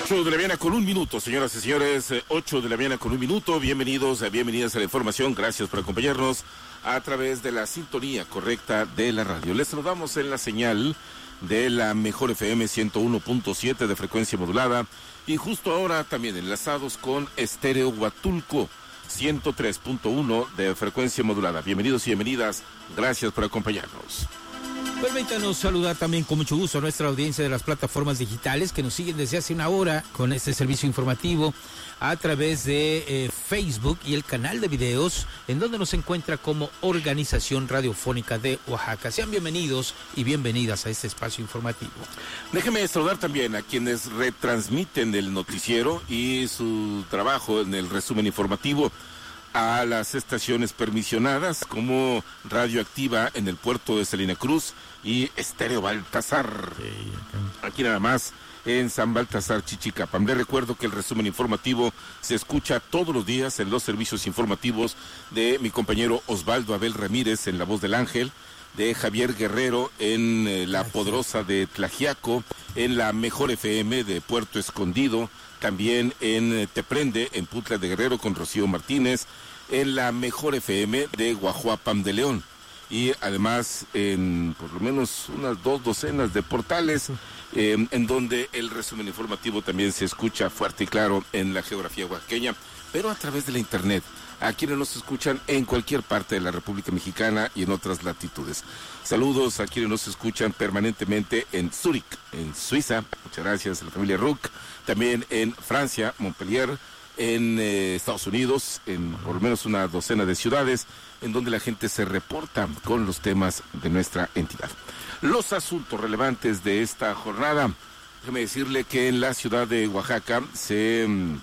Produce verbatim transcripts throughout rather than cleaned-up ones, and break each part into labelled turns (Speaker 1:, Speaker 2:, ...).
Speaker 1: Ocho de la mañana con un minuto, señoras y señores, ocho de la mañana con un minuto, bienvenidos, bienvenidas a la información, gracias por acompañarnos a través de la sintonía correcta de la radio. Les saludamos en la señal de la mejor F M ciento uno punto siete de frecuencia modulada y justo ahora también enlazados con Estéreo Huatulco ciento tres punto uno de frecuencia modulada. Bienvenidos y bienvenidas, gracias por acompañarnos.
Speaker 2: Permítanos saludar también con mucho gusto a nuestra audiencia de las plataformas digitales que nos siguen desde hace una hora con este servicio informativo a través de eh, Facebook y el canal de videos en donde nos encuentra como Organización Radiofónica de Oaxaca. Sean bienvenidos y bienvenidas a este espacio informativo.
Speaker 1: Déjeme saludar también a quienes retransmiten el noticiero y su trabajo en el resumen informativo, a las estaciones permisionadas como Radioactiva en el puerto de Salina Cruz y Estéreo Baltasar, sí, aquí nada más en San Baltasar, Chichicapam. Les recuerdo que el resumen informativo se escucha todos los días en los servicios informativos de mi compañero Osvaldo Abel Ramírez en La Voz del Ángel, de Javier Guerrero en eh, La Poderosa de Tlaxiaco, en la Mejor F M de Puerto Escondido, también en eh, Te Prende, en Putla de Guerrero con Rocío Martínez, en la Mejor F M de Guajuapam de León, y además en por lo menos unas dos docenas de portales, eh, en donde el resumen informativo también se escucha fuerte y claro en la geografía oaxaqueña, pero a través de la internet, a quienes nos escuchan en cualquier parte de la República Mexicana y en otras latitudes. Saludos a quienes nos escuchan permanentemente en Zúrich, en Suiza, muchas gracias a la familia Ruck, también en Francia, Montpellier, en eh, Estados Unidos, en por lo menos una docena de ciudades, en donde la gente se reporta con los temas de nuestra entidad. Los asuntos relevantes de esta jornada, déjeme decirle que en la ciudad de Oaxaca se mm,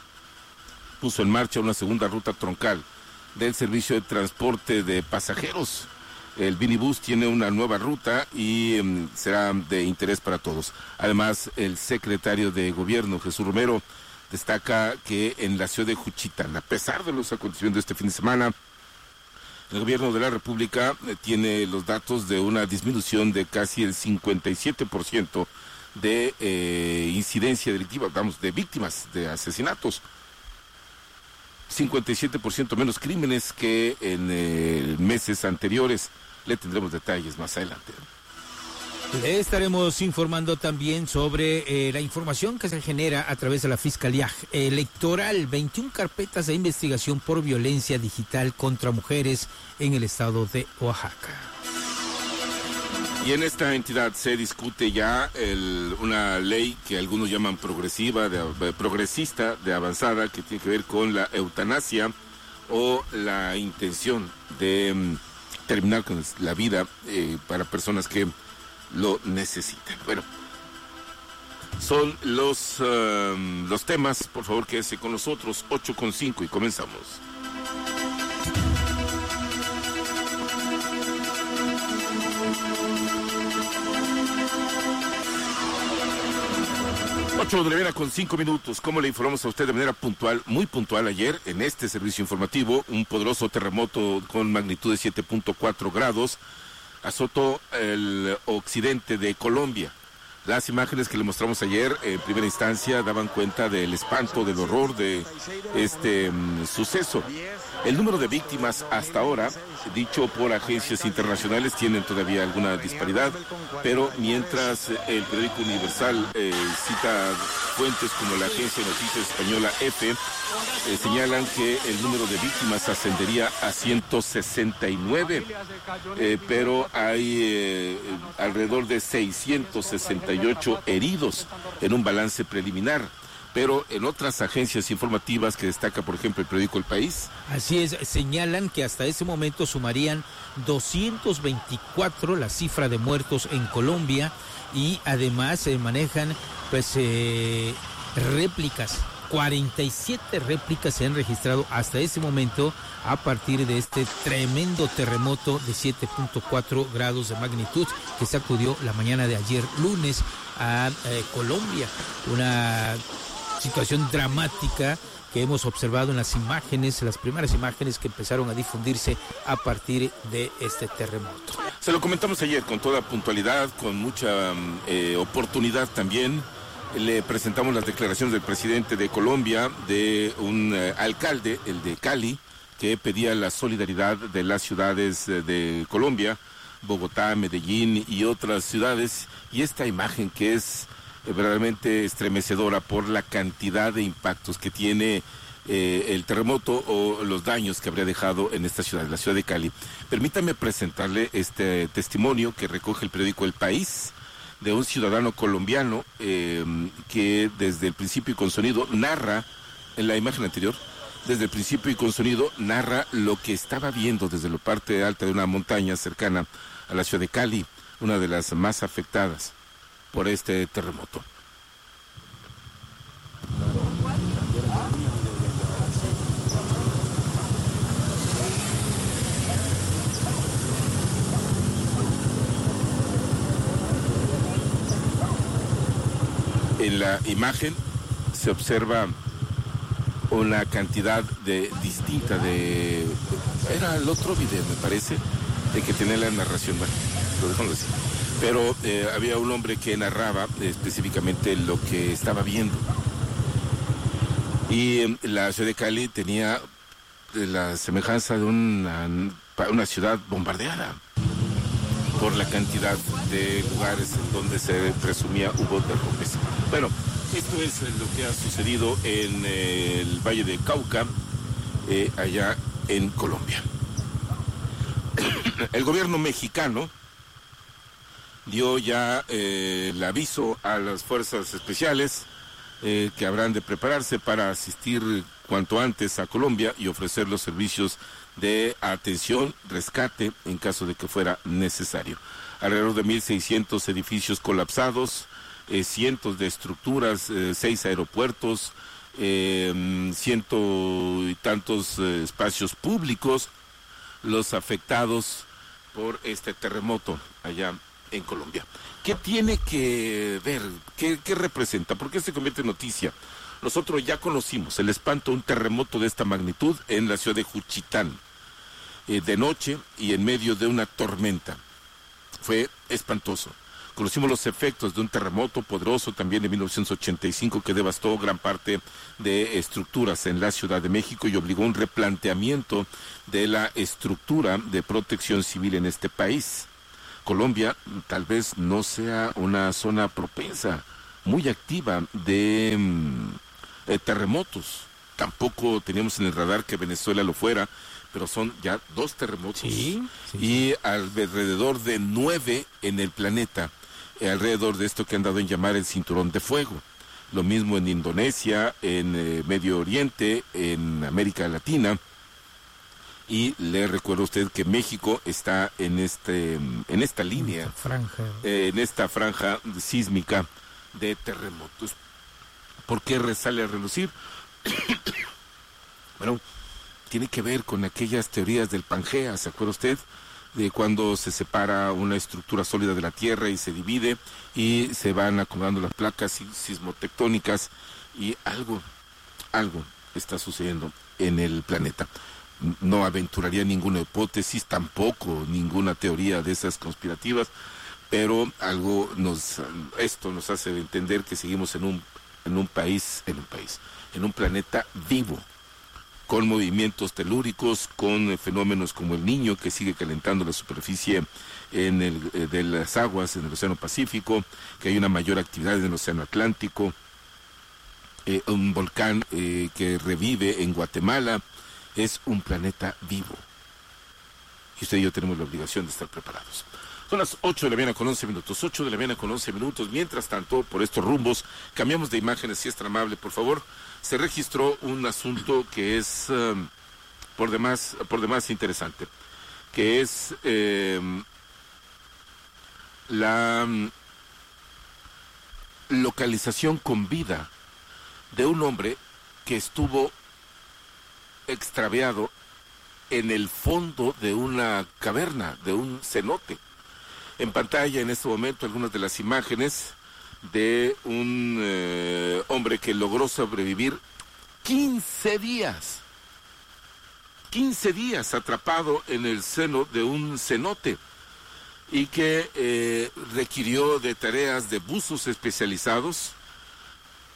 Speaker 1: puso en marcha una segunda ruta troncal del servicio de transporte de pasajeros. El Vinibus tiene una nueva ruta y um, será de interés para todos. Además, el secretario de Gobierno, Jesús Romero, destaca que en la ciudad de Juchitán, a pesar de los acontecimientos de este fin de semana, el Gobierno de la República eh, tiene los datos de una disminución de casi el cincuenta y siete por ciento de eh, incidencia delictiva, vamos, de víctimas de asesinatos. cincuenta y siete por ciento menos crímenes que en eh, meses anteriores. Le tendremos detalles más adelante.
Speaker 2: Le estaremos informando también sobre eh, la información que se genera a través de la Fiscalía Electoral. veintiuna carpetas de investigación por violencia digital contra mujeres en el estado de Oaxaca.
Speaker 1: Y en esta entidad se discute ya el, una ley que algunos llaman progresiva, de, de, progresista, de avanzada, que tiene que ver con la eutanasia o la intención de um, terminar con la vida eh, para personas que lo necesitan. Bueno, son los, uh, los temas, por favor quédese con nosotros, ocho con cinco y comenzamos. ocho de la mañana con cinco minutos. Como le informamos a usted de manera puntual, muy puntual ayer, en este servicio informativo, un poderoso terremoto con magnitud de siete punto cuatro grados azotó el occidente de Colombia. Las imágenes que le mostramos ayer, en primera instancia, daban cuenta del espanto, del horror de este um, suceso. El número de víctimas hasta ahora, dicho por agencias internacionales, tienen todavía alguna disparidad, pero mientras el periódico Universal eh, cita fuentes como la agencia de noticias española EFE, eh, señalan que el número de víctimas ascendería a ciento sesenta y nueve, eh, pero hay eh, alrededor de seiscientos sesenta y ocho heridos en un balance preliminar. Pero en otras agencias informativas que destaca, por ejemplo, el periódico El País.
Speaker 2: Así es, señalan que hasta ese momento sumarían doscientos veinticuatro la cifra de muertos en Colombia y además se eh, manejan pues eh, réplicas. cuarenta y siete réplicas se han registrado hasta ese momento a partir de este tremendo terremoto de siete punto cuatro grados de magnitud que sacudió la mañana de ayer lunes a eh, Colombia. Una situación dramática que hemos observado en las imágenes, las primeras imágenes que empezaron a difundirse a partir de este terremoto.
Speaker 1: Se lo comentamos ayer con toda puntualidad, con mucha eh, oportunidad también. Le presentamos las declaraciones del presidente de Colombia, de un eh, alcalde, el de Cali, que pedía la solidaridad de las ciudades eh, de Colombia, Bogotá, Medellín y otras ciudades, y esta imagen que es eh, verdaderamente estremecedora por la cantidad de impactos que tiene eh, el terremoto o los daños que habría dejado en esta ciudad, la ciudad de Cali. Permítame presentarle este testimonio que recoge el periódico El País, de un ciudadano colombiano eh, que desde el principio y con sonido narra, en la imagen anterior, desde el principio y con sonido narra lo que estaba viendo desde la parte alta de una montaña cercana a la ciudad de Cali, una de las más afectadas por este terremoto. En la imagen se observa una cantidad de distinta de... Era el otro video, me parece, de que tenía la narración, bueno, lo dejamos así. Pero eh, había un hombre que narraba específicamente lo que estaba viendo. Y eh, la ciudad de Cali tenía la semejanza de una, una ciudad bombardeada por la cantidad de lugares en donde se presumía hubo derrumbes. Bueno, esto es lo que ha sucedido en eh, el Valle de Cauca, eh, allá en Colombia. El gobierno mexicano dio ya eh, el aviso a las fuerzas especiales eh, que habrán de prepararse para asistir cuanto antes a Colombia y ofrecer los servicios de atención, rescate, en caso de que fuera necesario. Alrededor de mil seiscientos edificios colapsados, eh, cientos de estructuras, eh, seis aeropuertos, eh, ciento y tantos eh, espacios públicos, los afectados por este terremoto allá en Colombia. ¿Qué tiene que ver? ¿Qué, qué representa? ¿Por qué se convierte en noticia? Nosotros ya conocimos el espanto de un terremoto de esta magnitud en la ciudad de Juchitán, eh, de noche y en medio de una tormenta. Fue espantoso. Conocimos los efectos de un terremoto poderoso también de mil novecientos ochenta y cinco que devastó gran parte de estructuras en la Ciudad de México y obligó a un replanteamiento de la estructura de protección civil en este país. Colombia tal vez no sea una zona propensa, muy activa de eh, terremotos. Tampoco teníamos en el radar que Venezuela lo fuera, pero son ya dos terremotos.
Speaker 2: Sí, sí,
Speaker 1: y alrededor de nueve en el planeta, eh, alrededor de esto que han dado en llamar el cinturón de fuego. Lo mismo en Indonesia, en eh, Medio Oriente, en América Latina. Y le recuerdo a usted que México está en este en esta línea,
Speaker 2: esta franja.
Speaker 1: Eh, en esta franja sísmica de terremotos. ¿Por qué resale a relucir? Bueno, tiene que ver con aquellas teorías del Pangea, ¿se acuerda usted? De cuando se separa una estructura sólida de la Tierra y se divide y se van acomodando las placas sismotectónicas y algo, algo está sucediendo en el planeta. No aventuraría ninguna hipótesis, tampoco ninguna teoría de esas conspirativas, pero algo nos, esto nos hace entender que seguimos en un, en un país, en un país, en un planeta vivo, con movimientos telúricos, con fenómenos como el Niño que sigue calentando la superficie en el, eh, de las aguas en el Océano Pacífico, que hay una mayor actividad en el Océano Atlántico, eh, un volcán eh, que revive en Guatemala. Es un planeta vivo. Y usted y yo tenemos la obligación de estar preparados. Son las ocho de la mañana con once minutos. ocho de la mañana con once minutos. Mientras tanto, por estos rumbos, cambiamos de imágenes, si es tan amable, por favor. Se registró un asunto que es um, por demás, por demás interesante, que es eh, la um, localización con vida de un hombre que estuvo extraviado en el fondo de una caverna, de un cenote. En pantalla en este momento algunas de las imágenes de un eh, hombre que logró sobrevivir quince días, quince días atrapado en el seno de un cenote y que eh, requirió de tareas de buzos especializados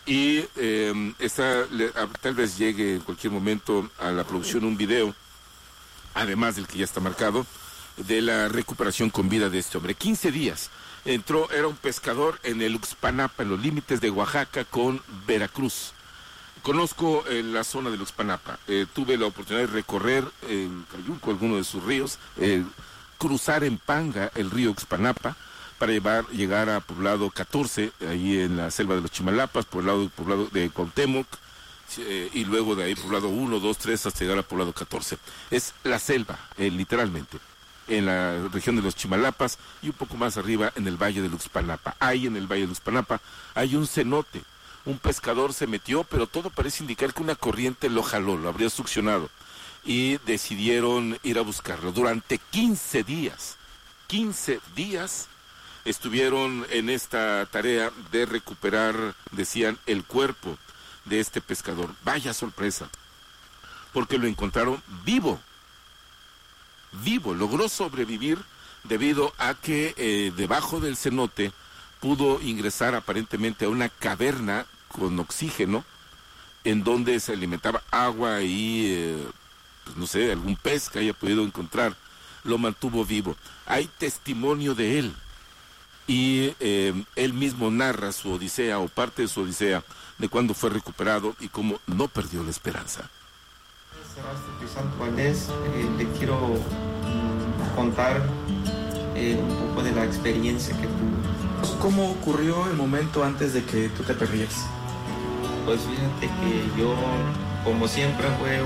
Speaker 1: Y eh, esta, le, a, tal vez llegue en cualquier momento a la producción un video, además del que ya está marcado, de la recuperación con vida de este hombre. quince días. Entró, era un pescador en el Uxpanapa, en los límites de Oaxaca con Veracruz. Conozco eh, la zona del Uxpanapa. Eh, tuve la oportunidad de recorrer en Cayulco, alguno de sus ríos, eh, cruzar en Panga el río Uxpanapa para llevar, llegar a Poblado catorce, ahí en la selva de los Chimalapas, poblado, poblado de Cuauhtémoc, eh, y luego de ahí Poblado uno, dos, tres, hasta llegar a Poblado catorce. Es la selva, eh, literalmente, en la región de los Chimalapas y un poco más arriba en el valle del Uxpanapa. Ahí en el valle del Uxpanapa hay un cenote. Un pescador se metió, pero todo parece indicar que una corriente lo jaló, lo habría succionado. Y decidieron ir a buscarlo. Durante quince días, quince días, estuvieron en esta tarea de recuperar, decían, el cuerpo de este pescador. Vaya sorpresa, porque lo encontraron vivo. Vivo, logró sobrevivir debido a que eh, debajo del cenote pudo ingresar aparentemente a una caverna con oxígeno en donde se alimentaba agua y, eh, pues no sé, algún pez que haya podido encontrar. Lo mantuvo vivo. Hay testimonio de él y eh, él mismo narra su odisea o parte de su odisea de cuando fue recuperado y cómo no perdió la esperanza.
Speaker 3: Valdés, eh, le quiero mm, contar eh, un poco de la experiencia que tuve.
Speaker 4: ¿Cómo ocurrió el momento antes de que tú te perdías?
Speaker 3: Pues fíjate que yo, como siempre, fue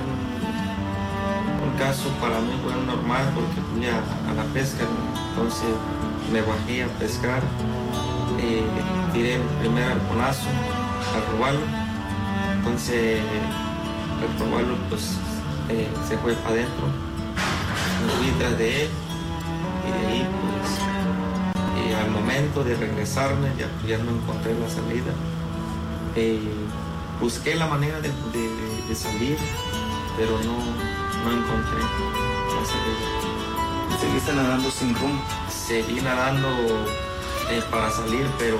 Speaker 3: un, un caso para mí fue normal porque fui a, a la pesca, entonces me bajé a pescar, eh, tiré el primer arponazo al robalo, entonces el robalo pues eh, se fue para adentro, me fui detrás de él y de ahí pues y al momento de regresarme ya, ya no encontré la salida. Eh, busqué la manera de, de, de salir, pero no, no encontré la salida.
Speaker 4: ¿Seguiste nadando sin rumbo?
Speaker 3: Seguí nadando eh, para salir, pero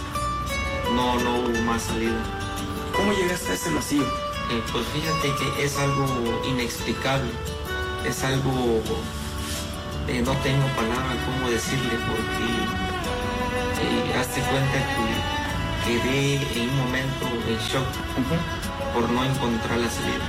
Speaker 3: no, no hubo más salida.
Speaker 4: ¿Cómo llegaste a ese vacío?
Speaker 3: Eh, pues fíjate que es algo inexplicable, es algo... Eh, no tengo palabras cómo decirle porque eh, hazte cuenta que quedé en un momento en shock uh-huh. por no encontrar la salida.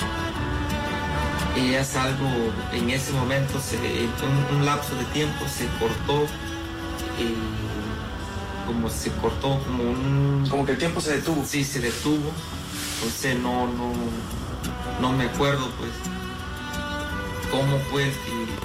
Speaker 3: Y es algo, en ese momento, se, un, un lapso de tiempo se cortó, eh, como se cortó, como un...
Speaker 4: Como que el tiempo se detuvo.
Speaker 3: Sí, se detuvo, entonces no, no, no me acuerdo pues cómo fue que...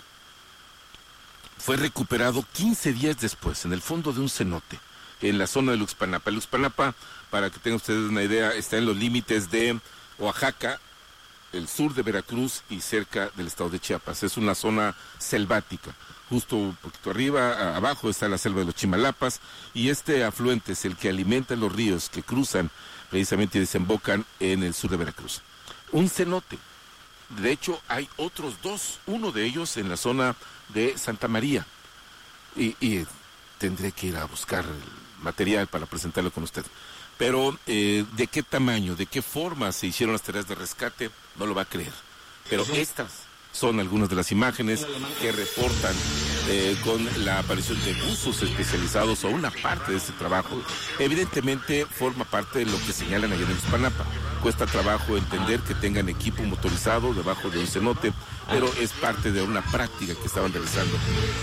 Speaker 1: Fue recuperado quince días después, en el fondo de un cenote, en la zona de Uxpanapa. El Uxpanapa, para que tengan ustedes una idea, está en los límites de Oaxaca, el sur de Veracruz y cerca del estado de Chiapas. Es una zona selvática. Justo un poquito arriba, a, abajo está la selva de los Chimalapas, y este afluente es el que alimenta los ríos que cruzan precisamente y desembocan en el sur de Veracruz. Un cenote. De hecho, hay otros dos, uno de ellos en la zona de Santa María. Y, y tendré que ir a buscar el material para presentarlo con usted. Pero, eh, ¿de qué tamaño, de qué forma se hicieron las tareas de rescate? No lo va a creer. Pero estas son algunas de las imágenes que reportan eh, con la aparición de buzos especializados o una parte de este trabajo. Evidentemente forma parte de lo que señalan allá en el Uxpanapa. Cuesta trabajo entender que tengan equipo motorizado debajo de un cenote, pero es parte de una práctica que estaban realizando.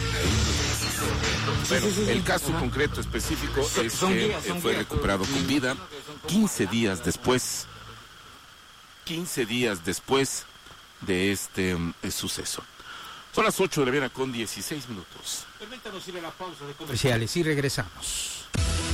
Speaker 1: Bueno, el caso concreto específico es que eh, fue recuperado con vida quince días después, quince días después de este um, suceso. Son las ocho de la mañana con dieciséis minutos.
Speaker 2: Permítanos ir a la pausa de comerciales y regresamos.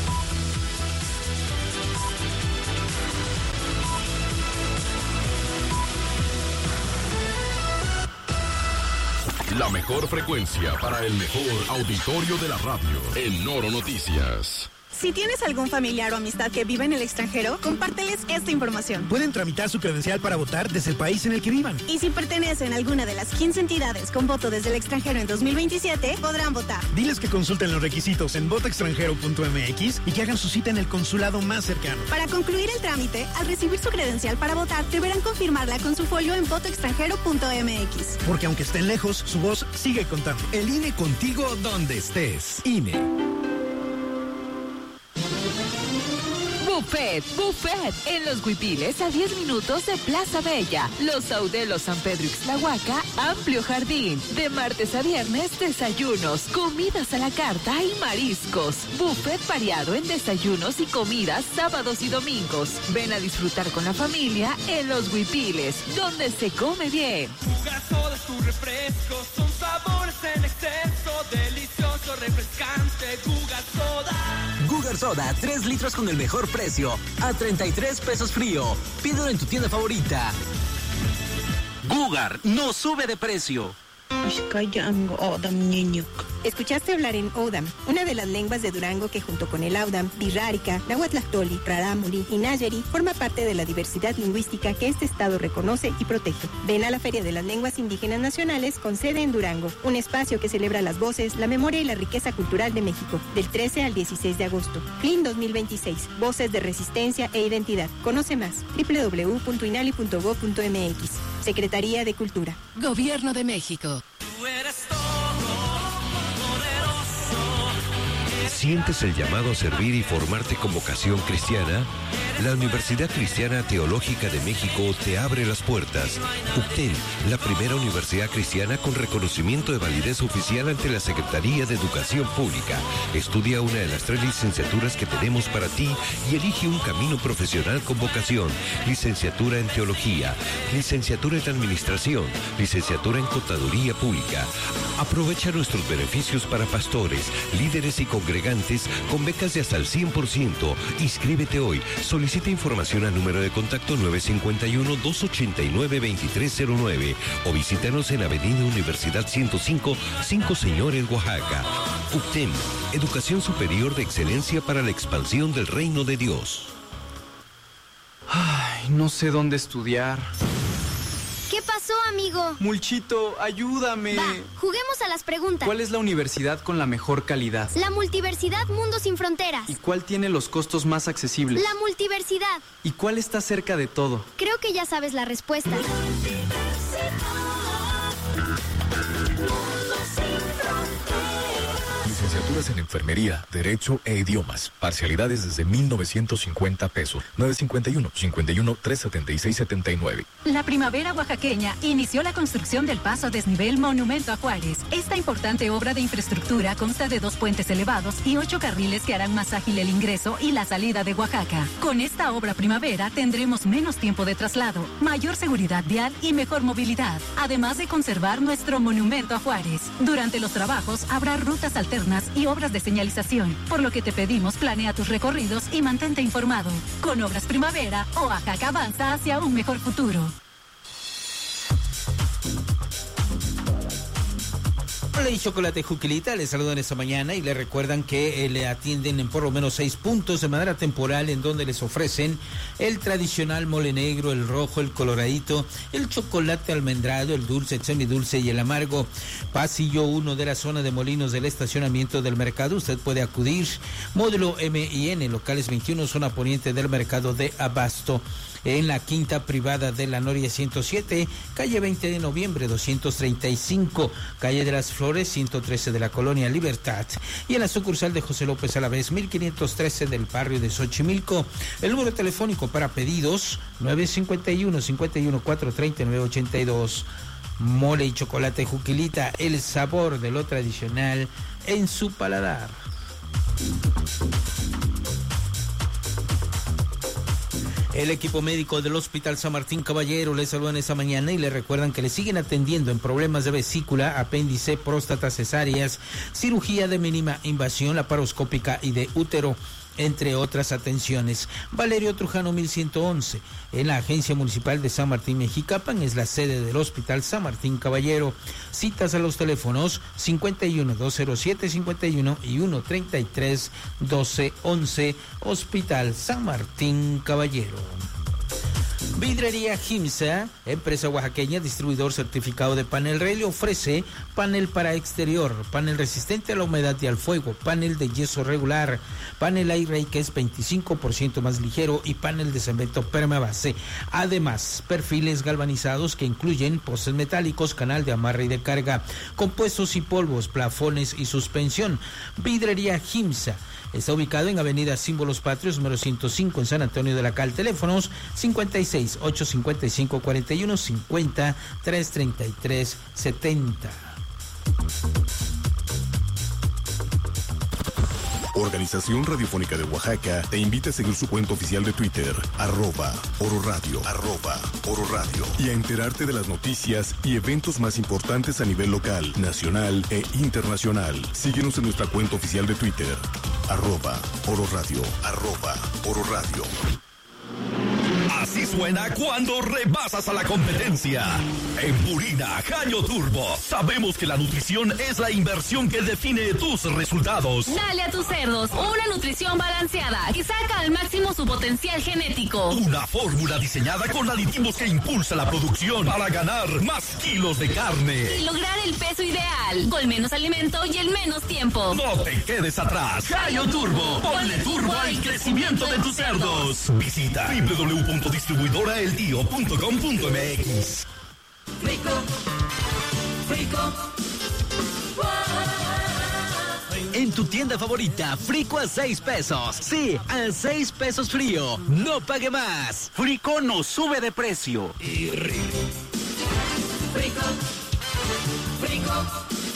Speaker 5: La mejor frecuencia para el mejor auditorio de la radio. En Noro Noticias. Si tienes algún familiar o amistad que vive en el extranjero, compárteles esta información.
Speaker 6: Pueden tramitar su credencial para votar desde el país en el que vivan.
Speaker 5: Y si pertenecen a alguna de las quince entidades con voto desde el extranjero en dos mil veintisiete, podrán votar.
Speaker 6: Diles que consulten los requisitos en voto extranjero punto m x y que hagan su cita en el consulado más cercano.
Speaker 5: Para concluir el trámite, al recibir su credencial para votar, deberán confirmarla con su folio en voto extranjero punto m x.
Speaker 6: Porque aunque estén lejos, su voz sigue contando.
Speaker 7: El I N E contigo donde estés. I N E.
Speaker 8: Buffet, Buffet, en Los Huipiles a diez minutos de Plaza Bella. Los Audelos San Pedro Ixtlahuaca, amplio jardín. De martes a viernes, desayunos, comidas a la carta y mariscos. Buffet variado en desayunos y comidas sábados y domingos. Ven a disfrutar con la familia en Los Huipiles, donde se come bien.
Speaker 9: Jugasodas, tus refrescos, son sabores en exceso, delicioso, refrescante, Jugasoda.
Speaker 10: Gugar Soda, tres litros con el mejor precio, a treinta y tres pesos frío. Pídelo en tu tienda favorita. Gugar no sube de precio.
Speaker 11: Escuchaste hablar en Odam, una de las lenguas de Durango que junto con el Audam, Birrárica, Nahuatlactoli, Rarámuri y Nayari forma parte de la diversidad lingüística que este estado reconoce y protege. Ven a la Feria de las Lenguas Indígenas Nacionales con sede en Durango, un espacio que celebra las voces, la memoria y la riqueza cultural de México, del trece al dieciséis de agosto. C L I N dos mil veintiséis, Voces de Resistencia e Identidad. Conoce más, doble u doble u doble u punto inali punto gob punto m x. Secretaría de Cultura.
Speaker 8: Gobierno de México.
Speaker 12: ¿Sientes el llamado a servir y formarte con vocación cristiana? La Universidad Cristiana Teológica de México te abre las puertas. U C T E L, la primera universidad cristiana con reconocimiento de validez oficial ante la Secretaría de Educación Pública. Estudia una de las tres licenciaturas que tenemos para ti y elige un camino profesional con vocación. Licenciatura en Teología, licenciatura en Administración, licenciatura en Contaduría Pública. Aprovecha nuestros beneficios para pastores, líderes y congregantes con becas de hasta el cien por ciento. Inscríbete hoy. Solicita información al número de contacto nueve cinco uno, dos ocho nueve, dos tres cero nueve o visítanos en Avenida Universidad ciento cinco, Cinco Señores, Oaxaca. U C T E M, Educación Superior de Excelencia para la Expansión del Reino de Dios.
Speaker 13: Ay, no sé dónde estudiar.
Speaker 14: ¿Qué pasó, amigo?
Speaker 13: Mulchito, ayúdame.
Speaker 14: Va, juguemos a las preguntas.
Speaker 13: ¿Cuál es la universidad con la mejor calidad?
Speaker 14: La Multiversidad Mundo Sin Fronteras.
Speaker 13: ¿Y cuál tiene los costos más accesibles?
Speaker 14: La Multiversidad.
Speaker 13: ¿Y cuál está cerca de todo?
Speaker 14: Creo que ya sabes la respuesta.
Speaker 7: Licenciaturas en Enfermería, Derecho e Idiomas. Parcialidades desde mil novecientos cincuenta pesos. nueve cinco uno, cincuenta y uno, trescientos setenta y seis setenta y nueve.
Speaker 15: La primavera oaxaqueña inició la construcción del paso a desnivel Monumento a Juárez. Esta importante obra de infraestructura consta de dos puentes elevados y ocho carriles que harán más ágil el ingreso y la salida de Oaxaca. Con esta obra primavera tendremos menos tiempo de traslado, mayor seguridad vial y mejor movilidad, además de conservar nuestro Monumento a Juárez. Durante los trabajos habrá rutas alternas y obras de señalización, por lo que te pedimos planea tus recorridos y mantente informado. Con Obras Primavera, Oaxaca avanza hacia un mejor futuro.
Speaker 2: Hola y Chocolate Juquilita, les saludan esta mañana y les recuerdan que eh, le atienden en por lo menos seis puntos de manera temporal en donde les ofrecen el tradicional mole negro, el rojo, el coloradito, el chocolate almendrado, el dulce, el semidulce y el amargo. Pasillo uno de la zona de Molinos del estacionamiento del mercado, usted puede acudir. Módulo M y N, locales veintiuno, zona poniente del mercado de Abasto. En la quinta privada de la Noria ciento siete, calle veinte de noviembre doscientos treinta y cinco, calle de las Flores ciento trece de la Colonia Libertad, y en la sucursal de José López Alavés mil quinientos trece del barrio de Xochimilco. El número telefónico para pedidos nueve cinco uno, cinco uno cuatro, tres nueve ocho dos. Mole y Chocolate Juquilita, el sabor de lo tradicional en su paladar. El equipo médico del Hospital San Martín Caballero les saludan esta mañana y les recuerdan que le siguen atendiendo en problemas de vesícula, apéndice, próstata, cesáreas, cirugía de mínima invasión, laparoscópica y de útero. entre otras atenciones. Valerio Trujano mil ciento once, en la Agencia Municipal de San Martín Mexicapan, es la sede del Hospital San Martín Caballero. Citas a los teléfonos cincuenta y uno, dos cero siete, cincuenta y uno y uno treinta y tres, doce once, Hospital San Martín Caballero. Vidrería Gimsa, empresa oaxaqueña, distribuidor certificado de panel Rey, le ofrece panel para exterior, panel resistente a la humedad y al fuego, panel de yeso regular, panel Airray que es veinticinco por ciento más ligero y panel de cemento permabase. Además, perfiles galvanizados que incluyen postes metálicos, canal de amarre y de carga, compuestos y polvos, plafones y suspensión. Vidrería Gimsa está ubicado en Avenida Símbolos Patrios, número ciento cinco, en San Antonio de la Cal. Teléfonos cincuenta y seis, ochocientos cincuenta y cinco, cuarenta y uno cincuenta, trescientos treinta y tres setenta.
Speaker 16: Organización Radiofónica de Oaxaca te invita a seguir su cuenta oficial de Twitter, arroba Oro Radio, arroba Oro Radio, y a enterarte de las noticias y eventos más importantes a nivel local, nacional e internacional. Síguenos en nuestra cuenta oficial de Twitter, arroba Oro Radio, arroba Oro Radio.
Speaker 17: Así suena cuando rebasas a la competencia. En Purina Jaño Turbo sabemos que la nutrición es la inversión que define tus resultados.
Speaker 18: Dale a tus cerdos una nutrición balanceada que saca al máximo su potencial genético.
Speaker 17: Una fórmula diseñada con aditivos que impulsa la producción para ganar más kilos de carne
Speaker 18: y lograr el peso ideal con menos alimento y el menos tiempo.
Speaker 17: No te quedes atrás. Jaño Turbo, ponle turbo al crecimiento de tus cerdos. Visita w w w punto distribuidora el tío punto com punto m x.
Speaker 9: Frico, Frico.
Speaker 10: En tu tienda favorita, Frico a seis pesos. Sí, a seis pesos frío. No pague más. Frico no sube de precio.
Speaker 9: Y rico. Frico, Frico.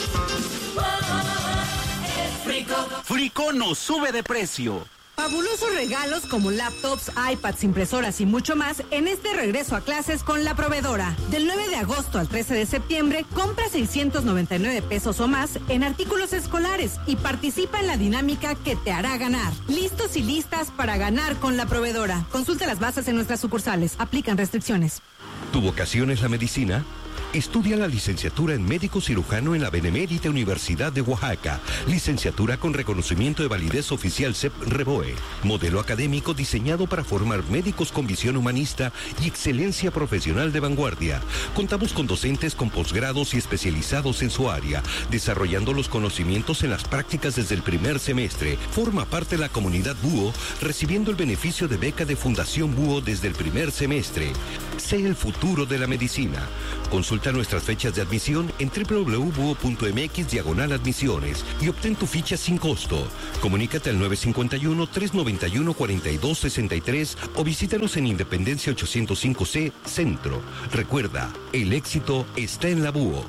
Speaker 9: Es Frico.
Speaker 10: Frico no sube de precio.
Speaker 19: Fabulosos regalos como laptops, iPads, impresoras y mucho más en este regreso a clases con La Proveedora. Del nueve de agosto al trece de septiembre, compra seiscientos noventa y nueve pesos o más en artículos escolares y participa en la dinámica que te hará ganar. Listos y listas para ganar con La Proveedora. Consulta las bases en nuestras sucursales. Aplican restricciones.
Speaker 12: ¿Tu vocación es la medicina? Estudia la licenciatura en médico cirujano en la Benemérita Universidad de Oaxaca. Licenciatura con reconocimiento de validez oficial C E P Reboe. Modelo académico diseñado para formar médicos con visión humanista y excelencia profesional de vanguardia. Contamos con docentes con posgrados y especializados en su área, desarrollando los conocimientos en las prácticas desde el primer semestre. Forma parte de la comunidad Búho, recibiendo el beneficio de beca de Fundación Búho desde el primer semestre. Sé el futuro de la medicina. Consulta nuestras fechas de admisión en w w w punto búho punto m x diagonal admisiones y obtén tu ficha sin costo. Comunícate al nueve cinco uno, tres nueve uno, cuatro dos seis tres o visítanos en Independencia ochocientos cinco C, Centro. Recuerda, el éxito está en la Búho.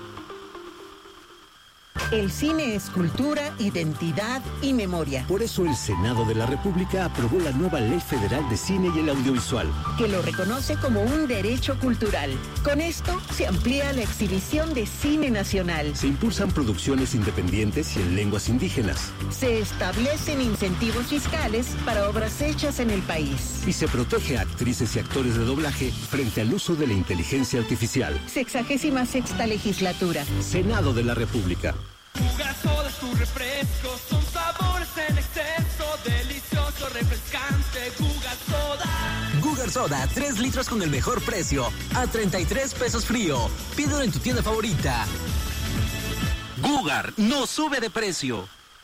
Speaker 20: El cine es cultura, identidad y memoria.
Speaker 21: Por eso el Senado de la República aprobó la nueva Ley Federal de Cine y el Audiovisual,
Speaker 20: que lo reconoce como un derecho cultural. Con esto se amplía la exhibición de cine nacional.
Speaker 21: Se impulsan producciones independientes y en lenguas indígenas.
Speaker 20: Se establecen incentivos fiscales para obras hechas en el país.
Speaker 21: Y se protege a actrices y actores de doblaje frente al uso de la inteligencia artificial.
Speaker 20: Sexagésima sexta legislatura.
Speaker 21: Senado de la República.
Speaker 9: Gugar Soda es tu refresco, son sabores en exceso, delicioso, refrescante, Gugar Soda.
Speaker 10: Gugar Soda, tres litros con el mejor precio, a treinta y tres pesos frío. Pídelo en tu tienda favorita. Gugar no sube de precio.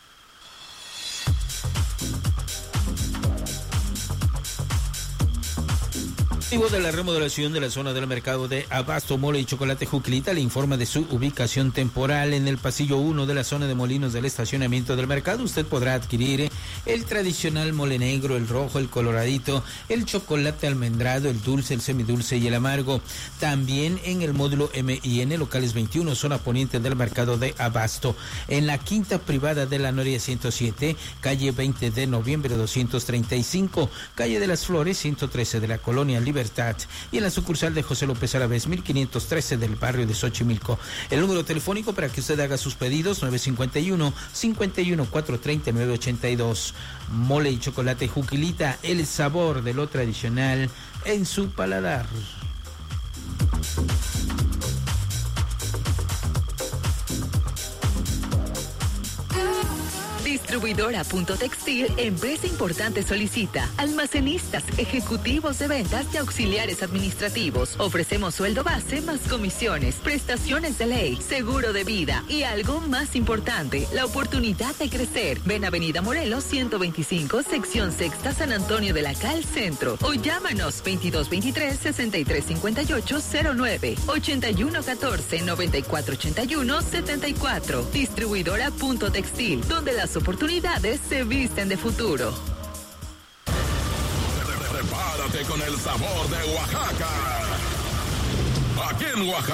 Speaker 2: De la remodelación de la zona del mercado de Abasto, Mole y Chocolate Juquilita le informa de su ubicación temporal en el pasillo uno de la zona de molinos del estacionamiento del mercado. Usted podrá adquirir el tradicional mole negro, el rojo, el coloradito, el chocolate almendrado, el dulce, el semidulce y el amargo. También en el módulo M y N, locales veintiuno, zona poniente del mercado de Abasto. En la quinta privada de la Noria ciento siete, calle veinte de noviembre doscientos treinta y cinco, calle de las Flores ciento trece de la Colonia Libre Libertad y en la sucursal de José López Aravés, mil quinientos trece del barrio de Xochimilco. El número telefónico para que usted haga sus pedidos, nueve cinco uno, cinco uno cuatro tres cero, nueve ocho dos. Mole y chocolate Juquilita, el sabor de lo tradicional en su paladar.
Speaker 8: Distribuidora Punto Textil, empresa importante solicita almacenistas, ejecutivos de ventas y auxiliares administrativos. Ofrecemos sueldo base más comisiones, prestaciones de ley, seguro de vida y algo más importante, la oportunidad de crecer. Ven Avenida Morelos ciento veinticinco, sección sexta, San Antonio de la Cal Centro, o llámanos veintidós veintitrés, sesenta y tres cincuenta y ocho cero nueve, ochenta y uno catorce, noventa y cuatro ochenta y uno setenta y cuatro. Distribuidora Punto Textil, donde las oportunidades se visten de futuro.
Speaker 17: Prepárate con el sabor de Oaxaca. Aquí en Oaxaca